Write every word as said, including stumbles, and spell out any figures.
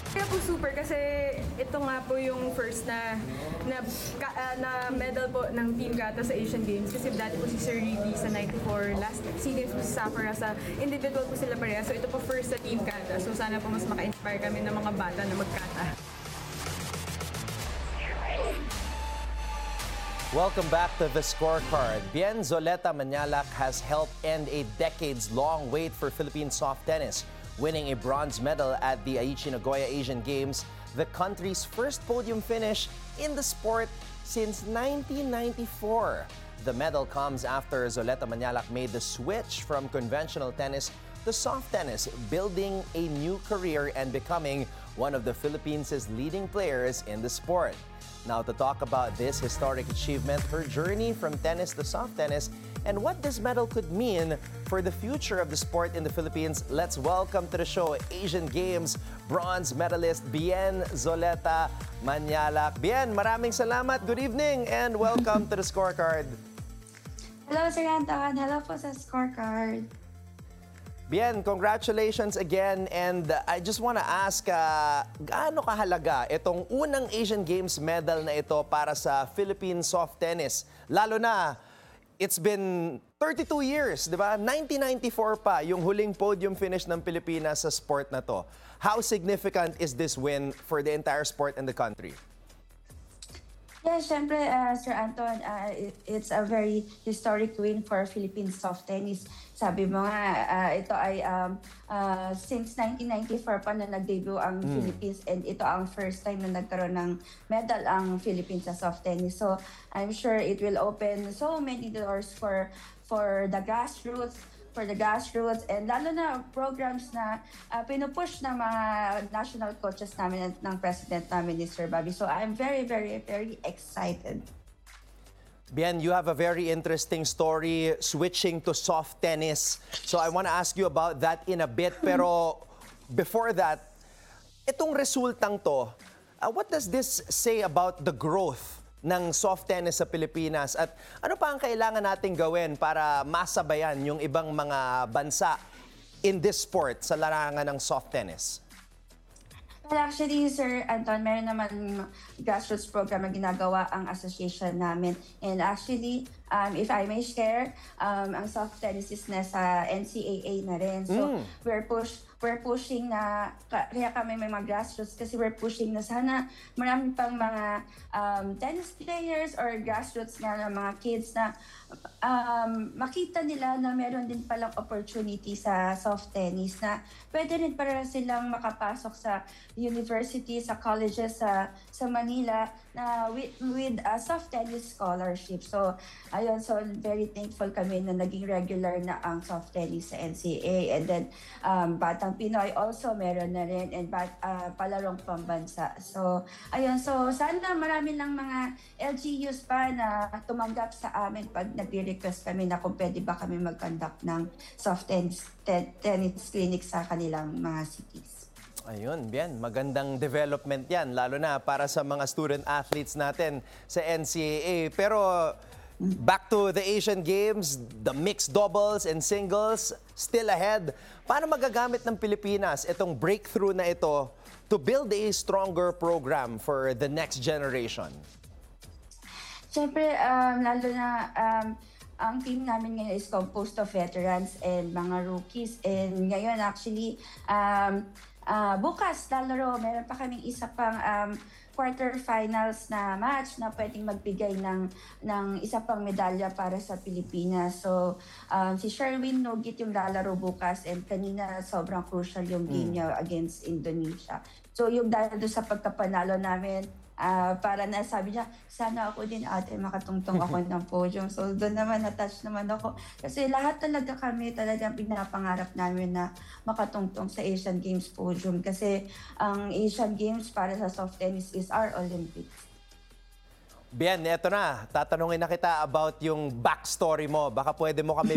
Kaya po super kasi ito nga po yung first na na, ka, ah, na medal po ng Team Kata sa Asian Games kasi dati po si Sir Ricky sa ninety-four, last SEA Games po si Safara sa individual po sila pareha. So ito po first sa Team Kata. So sana po mas maka-inspire kami ng mga bata na magkata. Welcome back to The Scorecard. Bien Zoleta Manyalak has helped end a decades-long wait for Philippine soft tennis, winning a bronze medal at the Aichi Nagoya Asian Games, the country's first podium finish in the sport since nineteen ninety-four. The medal comes after Zoleta Manyalak made the switch from conventional tennis to soft tennis, building a new career and becoming one of the Philippines' leading players in the sport. Now to talk about this historic achievement, her journey from tennis to soft tennis, and what this medal could mean for the future of the sport in the Philippines, let's welcome to the show Asian Games bronze medalist Bien Zoleta Manyalak. Bien, maraming salamat. Good evening and welcome to the Scorecard. Hello, Sir Anton. Hello po sa Scorecard. Bien, congratulations again, and uh, I just want to ask, uh, gaano kahalaga itong unang Asian Games medal na ito para sa Philippine soft tennis? Lalo na, it's been thirty-two years, di ba? nineteen ninety-four pa yung huling podium finish ng Pilipinas sa sport na to. How significant is this win for the entire sport in the country? Yeah, syempre, uh, Sir Anton, uh, it- it's a very historic win for Philippine soft tennis. Sabi mo nga, uh, ito ay um, uh, since nineteen ninety-four pa na nag-debut ang Philippines, and ito ang first time na nagkaroon ng medal ang Philippines sa soft tennis. So I'm sure it will open so many doors for for the grassroots, for the grassroots, and lalo na programs na uh, pinupush ng mga national coaches namin at ng president namin ni Sir Bobby. So I'm very, very, very excited. Bien, you have a very interesting story switching to soft tennis. So I want to ask you about that in a bit. Pero before that, itong resultang to, uh, what does this say about the growth ng soft tennis sa Pilipinas? At ano pa ang kailangan nating gawin para masabayan yung ibang mga bansa in this sport sa larangan ng soft tennis? Well, actually, Sir Anton, meron naman grassroots program na ginagawa ang association namin. And actually, um, if I may share, um, ang soft tennis is nasa N C A A na rin. So, we're push we're pushing na, ka- kaya kami may mga grassroots kasi we're pushing na sana marami pang mga um, tennis players or grassroots nga na mga kids na um, makita nila na meron din palang opportunity sa soft tennis na pwede rin para silang makapasok sa university, sa colleges sa sa Manila na with, with a soft tennis scholarship. So, ayun, so very thankful kami na naging regular na ang soft tennis sa N C A A. And then, um, Batang Pinoy also meron na rin, and bat, uh, palarong pambansa. So, ayun, so sana marami lang mga L G Us pa na tumanggap sa amin pag nag-request kami na kung pwede ba kami mag-conduct ng soft tennis, te- tennis clinic sa kanilang mga cities. Ayun, bien. Magandang development yan, lalo na para sa mga student athletes natin sa N C A A. Pero back to the Asian Games, the mixed doubles and singles still ahead. Paano magagamit ng Pilipinas itong breakthrough na ito to build a stronger program for the next generation? Siyempre, um, lalo na um, ang team namin ngayon is composed of veterans and mga rookies. And ngayon actually, um, uh, bukas lalaro, meron pa kaming isa pang um, quarterfinals na match na pwedeng magbigay ng, ng isa pang medalya para sa Pilipinas. So, um, si Sherwin Nogit yung lalaro bukas, and kanina sobrang crucial yung game niya against Indonesia. So, yung dahil doon sa pagkapanalo namin, Ah, para na sabi niya, sana ako din ate makatungtong ako ng podium. So doon naman na-touch naman ako. Kasi lahat talaga kami talagang pinapangarap namin na makatungtong sa Asian Games podium. Kasi ang Asian Games para sa soft tennis is our Olympics. Bien, eto na. Tatanungin na kita about yung backstory mo. Baka pwede mo kami